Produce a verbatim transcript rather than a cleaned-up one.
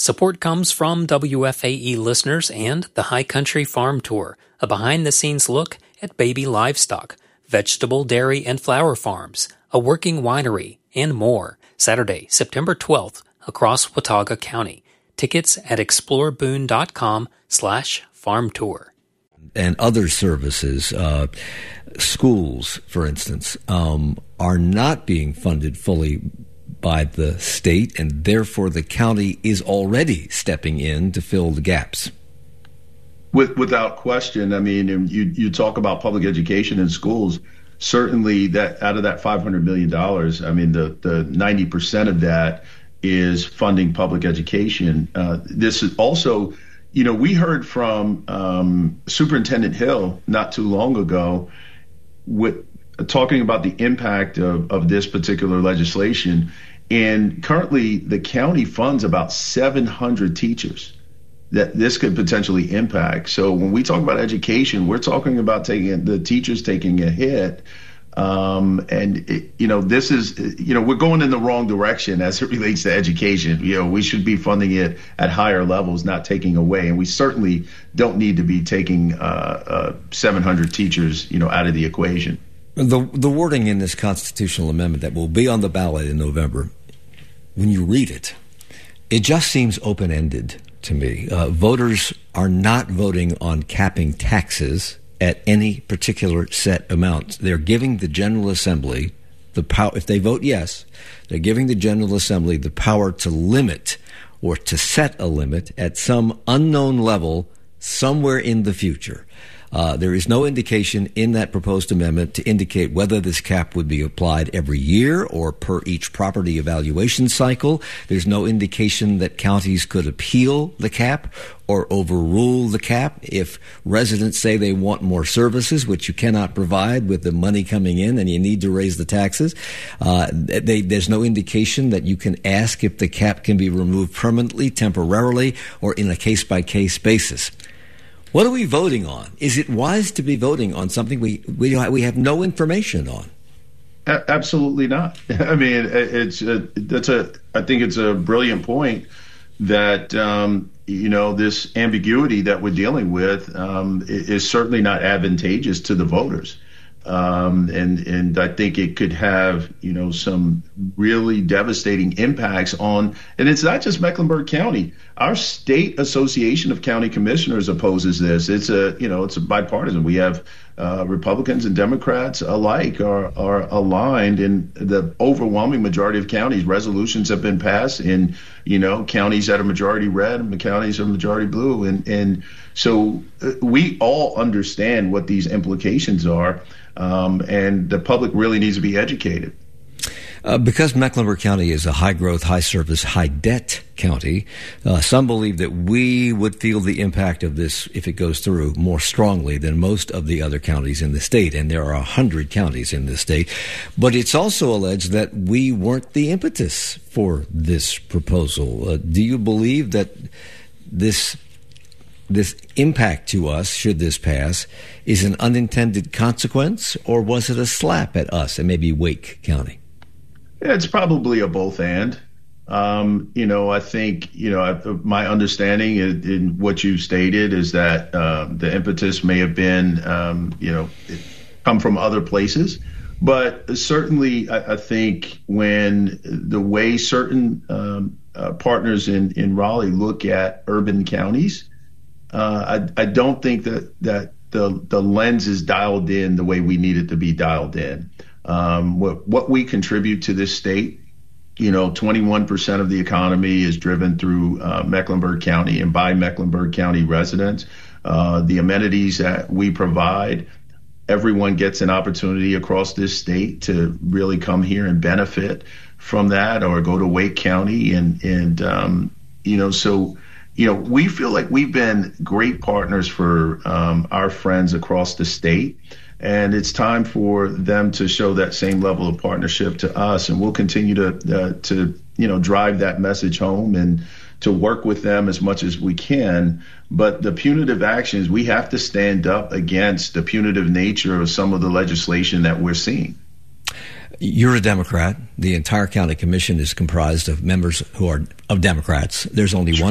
Support comes from W F A E listeners and the High Country Farm Tour, a behind-the-scenes look at baby livestock, vegetable, dairy, and flower farms, a working winery, and more. Saturday, September twelfth, across Watauga County. Tickets at exploreboone.com slash farm tour. And other services, uh, schools, for instance, um, are not being funded fully by the state, and therefore the county is already stepping in to fill the gaps. With, without question. I mean, you you talk about public education in schools. Certainly, that out of that five hundred million dollars, I mean, the the ninety percent of that is funding public education. Uh, this is also, you know, we heard from um, Superintendent Hill not too long ago with talking about the impact of, of this particular legislation. And currently, the county funds about seven hundred teachers that this could potentially impact. So when we talk about education, we're talking about taking the teachers taking a hit. Um, and, it, you know, this is, you know, we're going in the wrong direction as it relates to education. You know, we should be funding it at higher levels, not taking away. And we certainly don't need to be taking uh, uh, seven hundred teachers, you know, out of the equation. The, the wording in this constitutional amendment that will be on the ballot in November, when you read it, it just seems open-ended to me. Uh, voters are not voting on capping taxes at any particular set amount. They're giving the General Assembly the power. If they vote yes, they're giving the General Assembly the power to limit or to set a limit at some unknown level somewhere in the future. Uh, there is no indication in that proposed amendment to indicate whether this cap would be applied every year or per each property evaluation cycle. There's no indication that counties could appeal the cap or overrule the cap if residents say they want more services, which you cannot provide with the money coming in and you need to raise the taxes. Uh, they, there's no indication that you can ask if the cap can be removed permanently, temporarily, or in a case-by-case basis. What are we voting on? Is it wise to be voting on something we we, we have no information on? Absolutely not. I mean, it's a, that's a. I think it's a brilliant point that um, you know, this ambiguity that we're dealing with um, is certainly not advantageous to the voters, um, and and I think it could have, you know, some really devastating impacts on. And it's not just Mecklenburg County. Our state association of county commissioners opposes this. It's a, you know, it's a bipartisan. We have uh, Republicans and Democrats alike are are aligned in the overwhelming majority of counties. Resolutions have been passed in, you know, counties that are majority red and the counties are majority blue. And, and so we all understand what these implications are. Um, and the public really needs to be educated. Uh, because Mecklenburg County is a high-growth, high-service, high-debt county, uh, some believe that we would feel the impact of this, if it goes through, more strongly than most of the other counties in the state, and there are one hundred counties in the state. But it's also alleged that we weren't the impetus for this proposal. Uh, do you believe that this this impact to us, should this pass, is an unintended consequence, or was it a slap at us and maybe Wake County? It's probably a both and. Um, you know, I think, you know, my understanding in, in what you stated is that uh, the impetus may have been, um, you know, come from other places. But certainly, I, I think when the way certain um, uh, partners in, in Raleigh look at urban counties, uh, I, I don't think that, that the, the lens is dialed in the way we need it to be dialed in. Um, what, what we contribute to this state, you know, twenty-one percent of the economy is driven through uh, Mecklenburg County and by Mecklenburg County residents. Uh, the amenities that we provide, everyone gets an opportunity across this state to really come here and benefit from that, or go to Wake County. And, and um, you know, so, you know, we feel like we've been great partners for um, our friends across the state. And it's time for them to show that same level of partnership to us, and we'll continue to uh, to you know drive that message home and to work with them as much as we can. But the punitive actions, we have to stand up against the punitive nature of some of the legislation that we're seeing. You're a Democrat. The entire county commission is comprised of members who are of Democrats. There's only one